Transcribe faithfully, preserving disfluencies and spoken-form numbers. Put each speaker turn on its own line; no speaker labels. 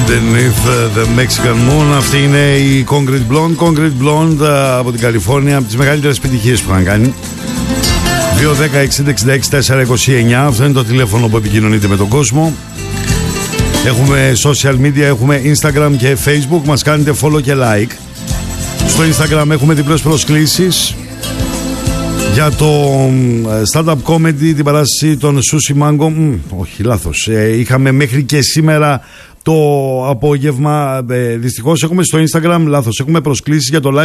Underneath the Mexican Moon. Αυτή είναι η Concrete Blonde. Concrete Blonde από την Καλιφόρνια, από τις μεγαλύτερες επιτυχίες που είχαν κάνει. δύο δέκα εξήντα εξήντα έξι τετρακόσια είκοσι εννιά. Αυτό είναι το τηλέφωνο που επικοινωνείτε με τον κόσμο. Έχουμε social media, έχουμε Instagram και Facebook. Μας κάνετε follow και like. Στο Instagram έχουμε διπλές προσκλήσεις για το stand-up comedy, την παράσταση των Sushi Mango. Μ, όχι, λάθος. Ε, είχαμε μέχρι και σήμερα το απόγευμα. Ε, δυστυχώς έχουμε στο Instagram, λάθος. Έχουμε προσκλήσεις για το live